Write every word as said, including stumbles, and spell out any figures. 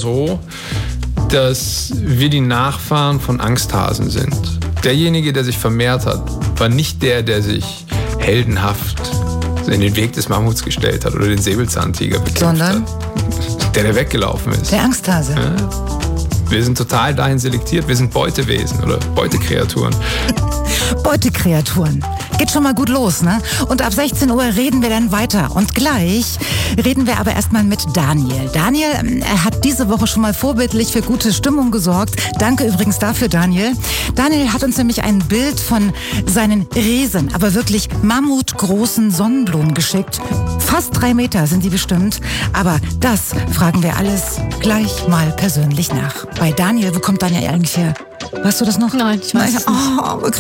so, dass wir die Nachfahren von Angsthasen sind. Derjenige, der sich vermehrt hat, war nicht der, der sich heldenhaft in den Weg des Mammuts gestellt hat oder den Säbelzahntiger bekämpft Sondern? hat. Der, der weggelaufen ist. Der Angsthase. Ja. Wir sind total dahin selektiert. Wir sind Beutewesen oder Beutekreaturen. Beutekreaturen. Geht schon mal gut los, ne? Und ab sechzehn Uhr reden wir dann weiter. Und gleich reden wir aber erstmal mit Daniel. Daniel, er hat diese Woche schon mal vorbildlich für gute Stimmung gesorgt. Danke übrigens dafür, Daniel. Daniel hat uns nämlich ein Bild von seinen riesen, aber wirklich mammutgroßen Sonnenblumen geschickt. Fast drei Meter sind die bestimmt. Aber das fragen wir alles gleich mal persönlich nach. Bei Daniel, wo kommt Daniel eigentlich her? Weißt du das noch? Nein, ich weiß es nicht. Oh,